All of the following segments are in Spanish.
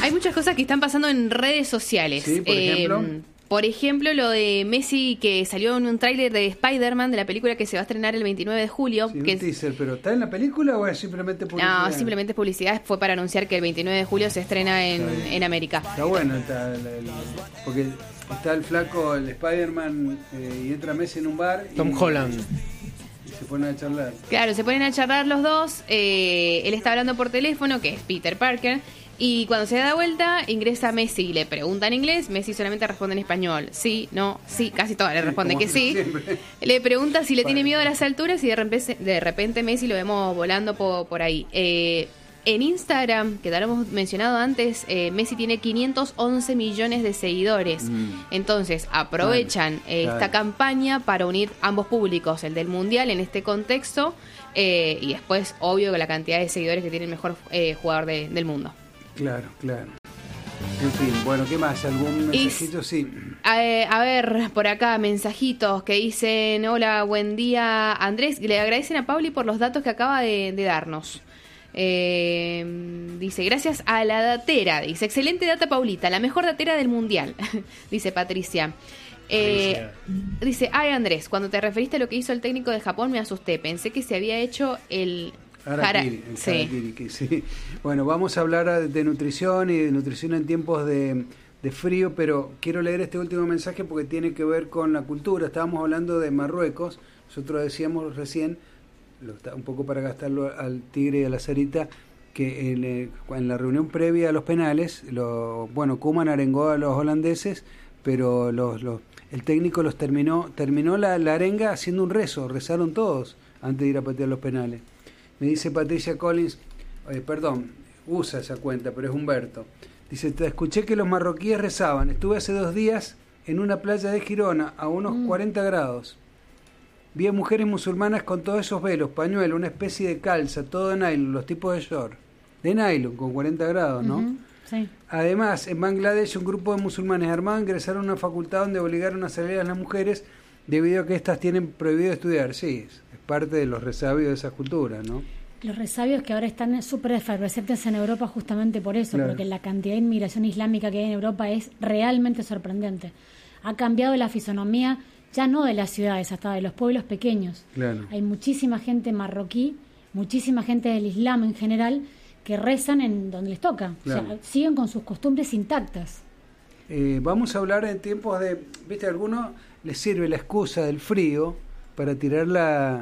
Hay muchas cosas que están pasando en redes sociales. Sí, por ejemplo, lo de Messi, que salió en un tráiler de Spider-Man, de la película que se va a estrenar el 29 de julio. Sí, que un teaser, pero ¿está en la película o es simplemente publicidad? No, simplemente es publicidad. Fue para anunciar que el 29 de julio se estrena en América. Está bueno, porque está el flaco, el Spider-Man, y entra Messi en un bar. Tom Holland. Y se ponen a charlar. Claro, se ponen a charlar los dos. Él está hablando por teléfono, que es Peter Parker. Y cuando se da vuelta, ingresa Messi y le pregunta en inglés. Messi solamente responde en español. Sí, no, sí, casi todas le responde que sí. Siempre. Le pregunta si le tiene miedo a las alturas y de repente Messi lo vemos volando por ahí. En Instagram, que ya lo hemos mencionado antes, Messi tiene 511 millones de seguidores. Entonces, aprovechan esta campaña para unir ambos públicos, el del Mundial en este contexto, y después, obvio, que la cantidad de seguidores que tiene el mejor jugador del mundo. Claro. En fin, bueno, ¿qué más? ¿Algún mensajito? Sí. A ver, por acá, mensajitos que dicen: hola, buen día, Andrés. Le agradecen a Pauli por los datos que acaba de darnos. Dice, gracias a la datera. Dice, excelente data, Paulita, la mejor datera del mundial. Dice Patricia. Dice, ay, Andrés, cuando te referiste a lo que hizo el técnico de Japón me asusté. Pensé que se había hecho el harakiri, sí. Bueno, vamos a hablar de nutrición y de nutrición en tiempos de frío, pero quiero leer este último mensaje porque tiene que ver con la cultura. Estábamos hablando de Marruecos. Nosotros decíamos recién, un poco para gastarlo al Tigre y a la Sarita, que en la reunión previa a los penales, Koeman arengó a los holandeses, pero el técnico terminó la arenga haciendo un rezaron todos antes de ir a patear los penales. Me dice Patricia Collins, usa esa cuenta, pero es Humberto. Dice, te escuché que los marroquíes rezaban. Estuve hace 2 días en una playa de Girona a unos 40 grados. Vi a mujeres musulmanas con todos esos velos, pañuelo, una especie de calza, todo de nylon, los tipos de short. De nylon, con 40 grados, ¿no? Sí. Además, en Bangladesh, un grupo de musulmanes armados ingresaron a una facultad donde obligaron a salir a las mujeres debido a que éstas tienen prohibido estudiar. Sí, es parte de los resabios de esa cultura, ¿no? Los resabios que ahora están súper efervescentes en Europa justamente por eso, claro, porque la cantidad de inmigración islámica que hay en Europa es realmente sorprendente. Ha cambiado la fisonomía, ya no de las ciudades, hasta de los pueblos pequeños. Claro. Hay muchísima gente marroquí, muchísima gente del Islam en general, que rezan en donde les toca. Claro. O sea, siguen con sus costumbres intactas. Vamos a hablar en tiempos de... ¿Viste? A algunos les sirve la excusa del frío para tirar la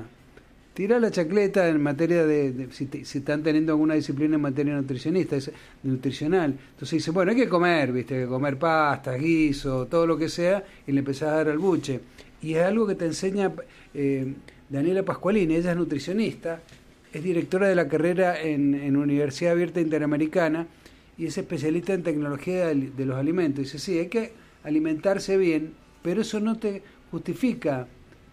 chacleta en materia de si están teniendo alguna disciplina en materia nutricional. Entonces dice, bueno, hay que comer, ¿viste? Hay que comer pasta, guiso, todo lo que sea, y le empezás a dar al buche. Y es algo que te enseña Daniela Pascualini. Ella es nutricionista, es directora de la carrera en Universidad Abierta Interamericana y es especialista en tecnología de los alimentos. Dice, sí, hay que alimentarse bien, pero eso no te justifica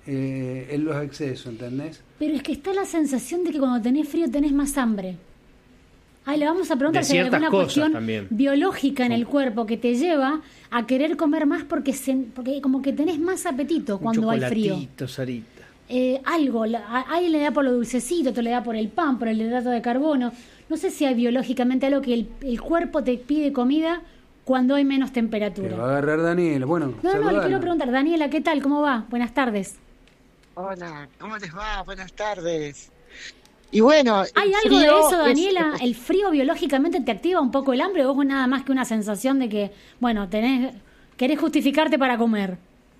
en los excesos, ¿entendés? Pero es que está la sensación de que cuando tenés frío tenés más hambre. Ahí le vamos a preguntar si hay alguna cuestión también biológica en el cuerpo que te lleva a querer comer más porque como que tenés más apetito cuando hay frío. Sarita. Algo, ahí le da por lo dulcecito, otro le da por el pan, por el hidrato de carbono. No sé si hay biológicamente algo que el cuerpo te pide comida cuando hay menos temperatura. Te va a agarrar Daniela. Bueno, no, le quiero preguntar, Daniela, ¿qué tal? ¿Cómo va? Buenas tardes. Hola, ¿cómo les va? Buenas tardes. Y bueno, ¿hay algo de eso, Daniela? ¿El frío biológicamente te activa un poco el hambre o es nada más que una sensación de que, bueno, querés justificarte para comer?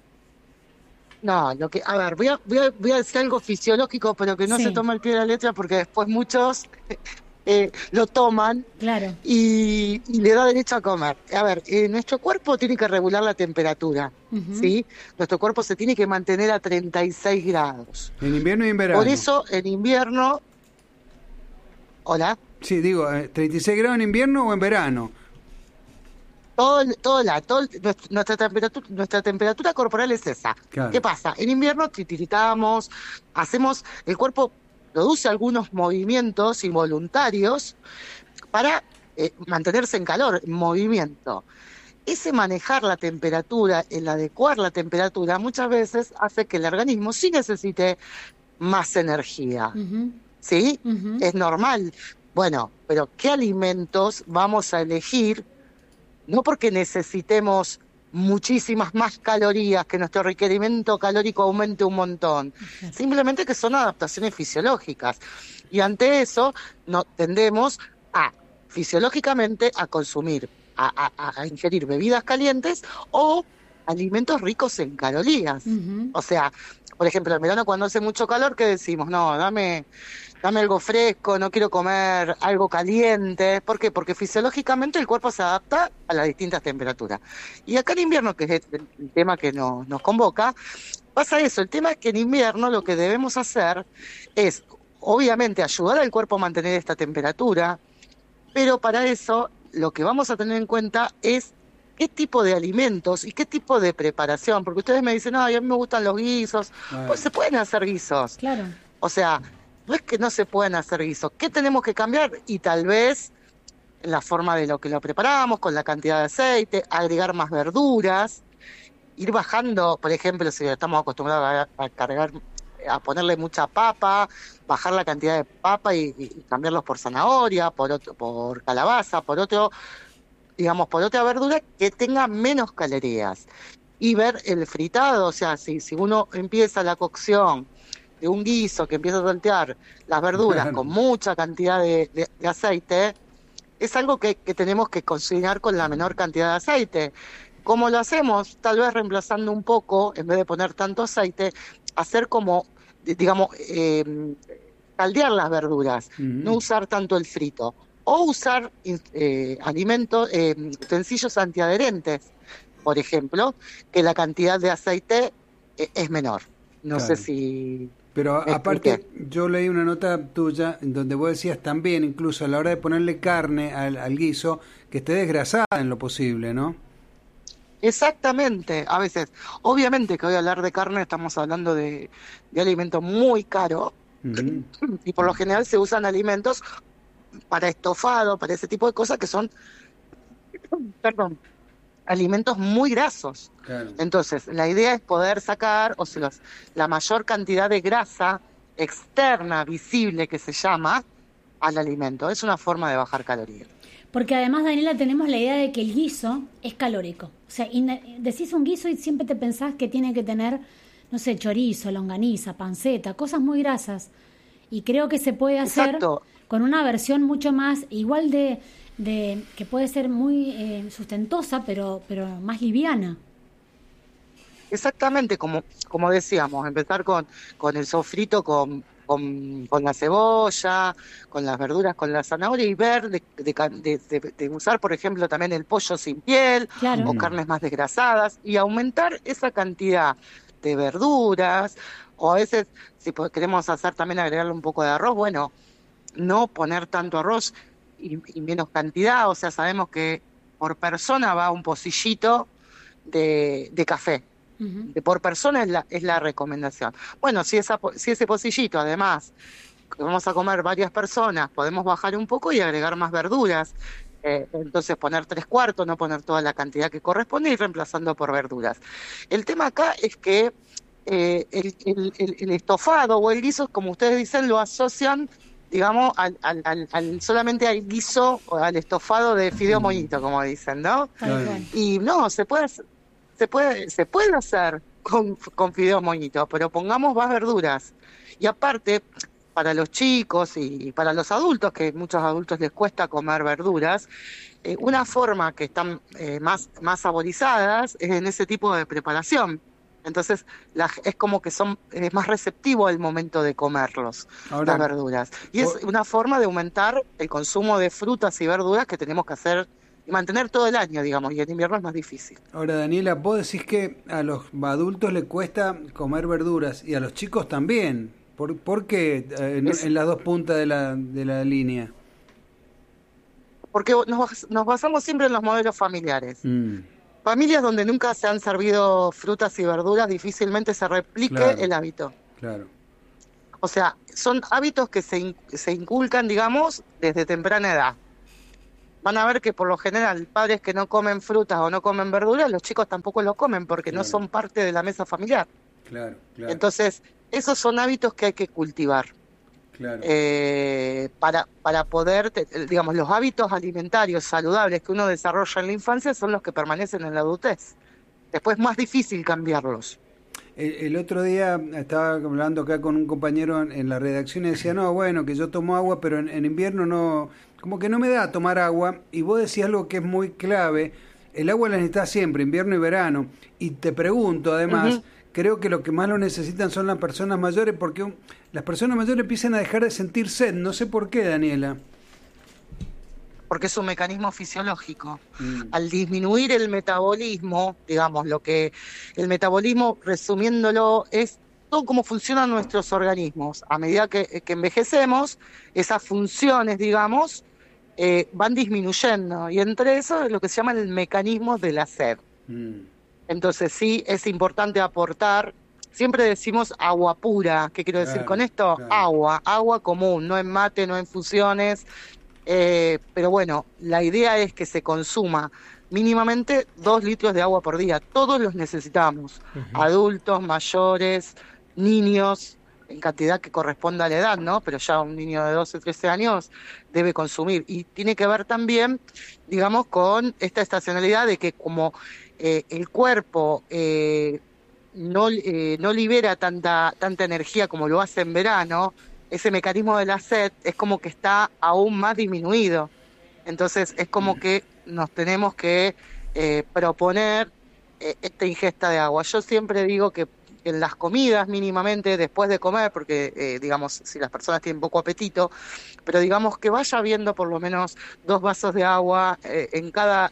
No, a ver, voy a decir algo fisiológico, pero que no se toma el pie de la letra porque después muchos lo toman, claro, y le da derecho a comer. A ver, nuestro cuerpo tiene que regular la temperatura, ¿sí? Nuestro cuerpo se tiene que mantener a 36 grados. En invierno y en verano. Por eso, en invierno... ¿Hola? Sí, digo, 36 grados en invierno o en verano. Nuestra temperatura corporal es esa. Claro. ¿Qué pasa? En invierno titiritamos, el cuerpo produce algunos movimientos involuntarios para mantenerse en calor, en movimiento. Ese manejar la temperatura, el adecuar la temperatura, muchas veces hace que el organismo sí necesite más energía. ¿Sí? Es normal. Bueno, pero ¿qué alimentos vamos a elegir no porque necesitemos muchísimas más calorías, que nuestro requerimiento calórico aumente un montón, simplemente que son adaptaciones fisiológicas. Y ante eso tendemos fisiológicamente a consumir, a ingerir bebidas calientes o alimentos ricos en calorías. O sea, por ejemplo, en verano cuando hace mucho calor, ¿qué decimos? No, dame algo fresco, no quiero comer algo caliente. ¿Por qué? Porque fisiológicamente el cuerpo se adapta a las distintas temperaturas. Y acá en invierno, que es el tema que nos convoca, pasa eso. El tema es que en invierno lo que debemos hacer es, obviamente, ayudar al cuerpo a mantener esta temperatura, pero para eso lo que vamos a tener en cuenta es qué tipo de alimentos y qué tipo de preparación, porque ustedes me dicen, ay, a mí me gustan los guisos. Pues se pueden hacer guisos. Claro. O sea, no es que no se puedan hacer guisos. ¿Qué tenemos que cambiar? Y tal vez la forma de lo que lo preparamos, con la cantidad de aceite, agregar más verduras, ir bajando, por ejemplo, si estamos acostumbrados a ponerle mucha papa, bajar la cantidad de papa y cambiarlos por zanahoria, por calabaza, por otra verdura que tenga menos calorías. Y ver el fritado, o sea, si uno empieza la cocción de un guiso que empieza a saltear las verduras con mucha cantidad de aceite, es algo que tenemos que cocinar con la menor cantidad de aceite. ¿Cómo lo hacemos? Tal vez reemplazando un poco, en vez de poner tanto aceite, hacer como, caldear las verduras, no usar tanto el frito, o usar utensilios antiadherentes, por ejemplo, que la cantidad de aceite es menor. No sé si... Pero aparte, yo leí una nota tuya en donde vos decías también, incluso a la hora de ponerle carne al guiso, que esté desgrasada en lo posible, ¿no? Exactamente, a veces. Obviamente que hoy hablar de carne estamos hablando de alimento muy caro, y por lo general se usan alimentos para estofado, para ese tipo de cosas que son, alimentos muy grasos. Claro. Entonces, la idea es poder sacar, la mayor cantidad de grasa externa, visible, que se llama, al alimento. Es una forma de bajar calorías. Porque además, Daniela, tenemos la idea de que el guiso es calórico. O sea, decís un guiso y siempre te pensás que tiene que tener, no sé, chorizo, longaniza, panceta, cosas muy grasas. Y creo que se puede hacer con una versión mucho más, igual de que puede ser muy sustentosa, pero más liviana. Exactamente, como decíamos, empezar con el sofrito, con la cebolla, con las verduras, con la zanahoria, y ver de usar, por ejemplo, también el pollo sin piel, claro, o carnes más desgrasadas, y aumentar esa cantidad de verduras, o a veces, si queremos hacer también, agregarle un poco de arroz, bueno, no poner tanto arroz y menos cantidad. O sea, sabemos que por persona va un pocillito de café. Por persona es la recomendación. Bueno, si ese pocillito, además, que vamos a comer varias personas, podemos bajar un poco y agregar más verduras. Entonces poner 3/4, no poner toda la cantidad que corresponde, y reemplazando por verduras. El tema acá es que el estofado o el guiso, como ustedes dicen, lo asocian, digamos, solamente al guiso o al estofado de fideo moñito, como dicen, ¿no? Y no, se puede hacer con fideo moñito, pero pongamos más verduras. Y aparte, para los chicos y para los adultos, que muchos adultos les cuesta comer verduras, una forma que están más saborizadas es en ese tipo de preparación. Entonces es como que es más receptivo al momento de comerlos, las verduras. Y es una forma de aumentar el consumo de frutas y verduras que tenemos que hacer y mantener todo el año, digamos, y en invierno es más difícil. Ahora, Daniela, vos decís que a los adultos les cuesta comer verduras y a los chicos también. ¿Por qué en las dos puntas de la línea? Porque nos basamos siempre en los modelos familiares. Familias donde nunca se han servido frutas y verduras, difícilmente se replique el hábito. Claro. O sea, son hábitos que se inculcan, digamos, desde temprana edad. Van a ver que por lo general padres que no comen frutas o no comen verduras, los chicos tampoco lo comen porque no son parte de la mesa familiar. Claro. Entonces, esos son hábitos que hay que cultivar. Claro. Para poder, digamos, los hábitos alimentarios saludables que uno desarrolla en la infancia son los que permanecen en la adultez. Después es más difícil cambiarlos. El otro día estaba hablando acá con un compañero en la redacción y decía, no, bueno, que yo tomo agua, pero en invierno no, como que no me da a tomar agua. Y vos decías algo que es muy clave, el agua la necesitas siempre, invierno y verano. Y te pregunto, además, creo que lo que más lo necesitan son las personas mayores, porque las personas mayores empiezan a dejar de sentir sed. No sé por qué, Daniela. Porque es un mecanismo fisiológico. Al disminuir el metabolismo, digamos, el metabolismo, resumiéndolo, es todo cómo funcionan nuestros organismos. A medida que envejecemos, esas funciones, digamos, van disminuyendo. Y entre eso es lo que se llama el mecanismo de la sed. Entonces sí, es importante aportar. Siempre decimos agua pura. ¿Qué quiero decir con esto? Claro. Agua común, no en mate, no en infusiones. Pero bueno, la idea es que se consuma mínimamente 2 litros de agua por día. Todos los necesitamos, adultos, mayores, niños, en cantidad que corresponda a la edad, ¿no? Pero ya un niño de 12, 13 años debe consumir. Y tiene que ver también, digamos, con esta estacionalidad de que como el cuerpo no libera tanta energía como lo hace en verano, ese mecanismo de la sed es como que está aún más disminuido. Entonces es como que nos tenemos que proponer esta ingesta de agua. Yo siempre digo que en las comidas mínimamente, después de comer, porque digamos, si las personas tienen poco apetito, pero digamos que vaya viendo por lo menos 2 vasos de agua en cada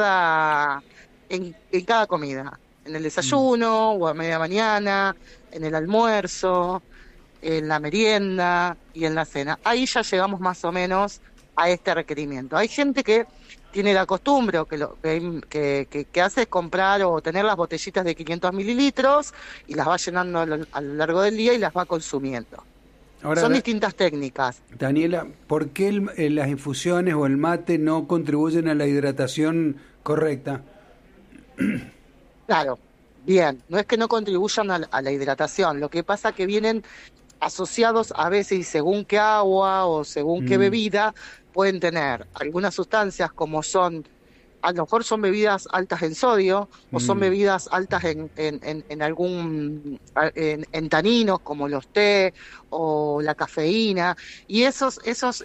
comida. En el desayuno, o a media mañana, en el almuerzo, en la merienda y en la cena. Ahí ya llegamos más o menos a este requerimiento. Hay gente que tiene la costumbre o que hace es comprar o tener las botellitas de 500 mililitros y las va llenando a lo largo del día y las va consumiendo. Ahora, son distintas técnicas. Daniela, ¿por qué las infusiones o el mate no contribuyen a la hidratación correcta? Claro, bien, no es que no contribuyan a la hidratación, lo que pasa que vienen asociados a veces, según qué agua o según qué bebida, pueden tener algunas sustancias como son, a lo mejor son bebidas altas en sodio o son bebidas altas en taninos como los té o la cafeína, y esos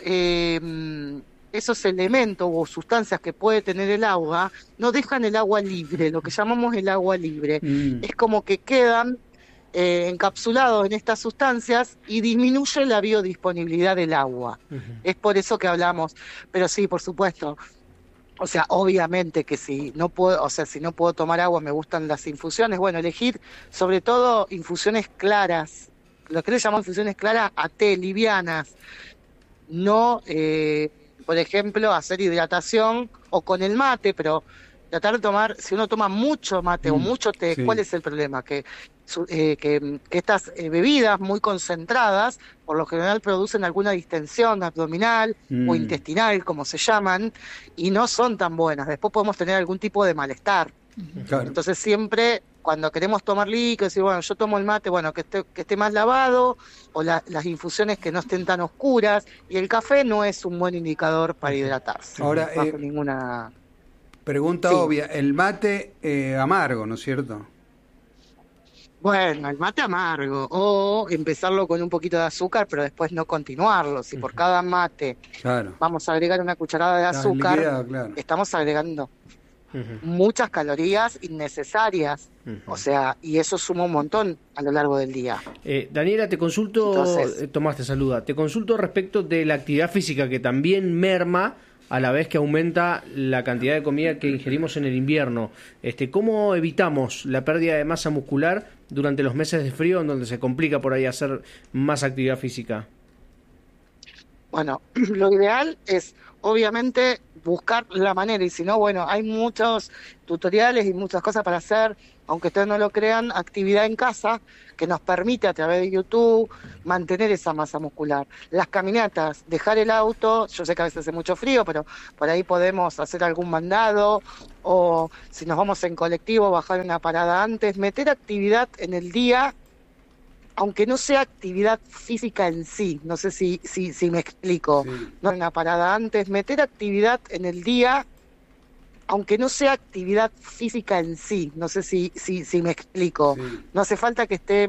elementos o sustancias que puede tener el agua no dejan el agua libre, lo que llamamos el agua libre. Es como que quedan encapsulados en estas sustancias y disminuye la biodisponibilidad del agua. Es por eso que hablamos, pero sí, por supuesto, o sea, obviamente que si no puedo tomar agua, me gustan las infusiones, bueno, elegir sobre todo infusiones claras, lo que le llamamos infusiones claras, a té, livianas, no, por ejemplo, hacer hidratación o con el mate, pero tratar de tomar, si uno toma mucho mate o mucho té, ¿cuál es el problema? Que estas bebidas muy concentradas, por lo general producen alguna distensión abdominal o intestinal, como se llaman, y no son tan buenas. Después podemos tener algún tipo de malestar. Claro. Entonces siempre, cuando queremos tomar líquido, decir, bueno, yo tomo el mate, bueno, que esté más lavado, o las infusiones que no estén tan oscuras, y el café no es un buen indicador para hidratarse. Ahora, bajo ninguna... Pregunta obvia, el mate amargo, ¿no es cierto? Bueno, el mate amargo, o empezarlo con un poquito de azúcar, pero después no continuarlo. Si por cada mate vamos a agregar una cucharada de azúcar, estamos agregando muchas calorías innecesarias, o sea, y eso suma un montón a lo largo del día. Daniela, te consulto, Tomás te saluda, te consulto respecto de la actividad física que también merma a la vez que aumenta la cantidad de comida que ingerimos en el invierno. ¿Cómo evitamos la pérdida de masa muscular durante los meses de frío, en donde se complica por ahí hacer más actividad física? Bueno, lo ideal es, obviamente, buscar la manera, y si no, bueno, hay muchos tutoriales y muchas cosas para hacer, aunque ustedes no lo crean, actividad en casa, que nos permite a través de YouTube mantener esa masa muscular. Las caminatas, dejar el auto, yo sé que a veces hace mucho frío, pero por ahí podemos hacer algún mandado, o si nos vamos en colectivo, bajar una parada antes, meter actividad en el día aunque no sea actividad física en sí, no sé si me explico, sí. No una parada antes, meter actividad en el día, aunque no sea actividad física en sí, no sé si me explico, sí. No hace falta que esté